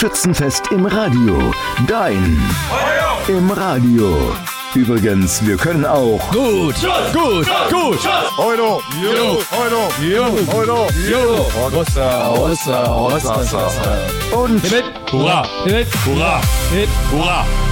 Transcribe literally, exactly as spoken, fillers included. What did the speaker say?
Schützenfest im Radio. Dein Feuer im Radio. Übrigens, wir können auch gut, gut, gut. Euro, Euro, Euro, Euro, Euro. Rossa, Rossa, Rossa, Rossa. Und Hit, hurra, Hit, hurra, Hit, hurra.